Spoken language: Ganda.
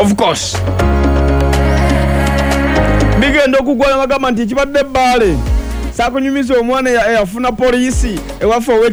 of course bigenda okugwala bagamba nti ekibadde ebbaale saakunyumiza omwana eyafuna poliisi ewaffe